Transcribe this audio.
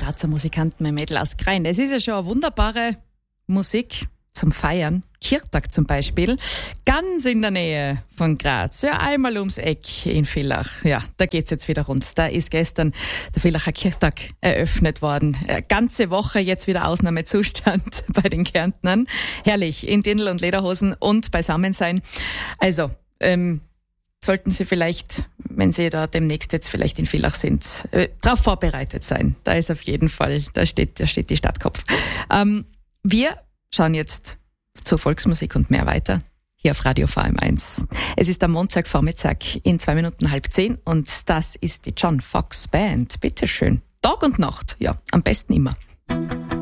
Grazer Musikanten mit Mädel aus Krain. Es ist ja schon eine wunderbare Musik zum Feiern. Kirtag zum Beispiel, ganz in der Nähe von Graz, ja, einmal ums Eck in Villach. Ja, da geht's jetzt wieder rund. Da ist gestern der Villacher Kirtag eröffnet worden. Ganze Woche jetzt wieder Ausnahmezustand bei den Kärntnern. Herrlich, in Dirndl und Lederhosen und beisammen sein. Also, sollten Sie vielleicht, wenn Sie da demnächst jetzt vielleicht in Villach sind, darauf vorbereitet sein. Da ist auf jeden Fall, da steht die Stadtkopf. Wir schauen jetzt zur Volksmusik und mehr weiter hier auf Radio VM1. Es ist am Montagvormittag in 9:02 und das ist die John Fox Band. Bitteschön. Tag und Nacht, ja, am besten immer.